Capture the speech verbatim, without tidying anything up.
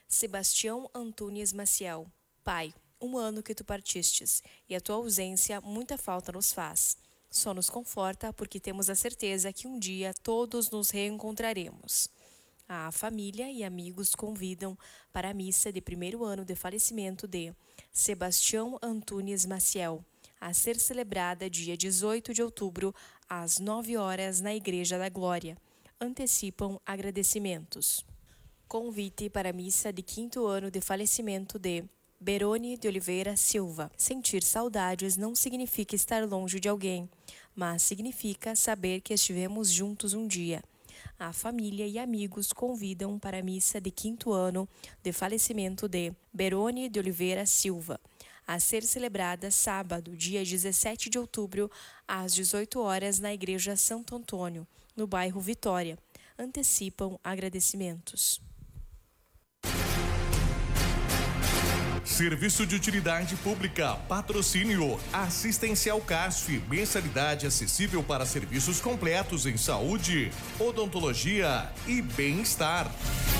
Sebastião Antunes Maciel. Pai, um ano que tu partistes, e a tua ausência muita falta nos faz. Só nos conforta porque temos a certeza que um dia todos nos reencontraremos. A família e amigos convidam para a missa de primeiro ano de falecimento de Sebastião Antunes Maciel, a ser celebrada dia dezoito de outubro, às nove horas, na Igreja da Glória. Antecipam agradecimentos. Convite para a missa de quinto ano de falecimento de Berone de Oliveira Silva. Sentir saudades não significa estar longe de alguém, mas significa saber que estivemos juntos um dia. A família e amigos convidam para a missa de quinto ano de falecimento de Berone de Oliveira Silva, a ser celebrada sábado, dia dezessete de outubro, às dezoito horas, na Igreja Santo Antônio, no bairro Vitória. Antecipam agradecimentos. Serviço de utilidade pública, patrocínio, Assistencial Casf, mensalidade acessível para serviços completos em saúde, odontologia e bem-estar.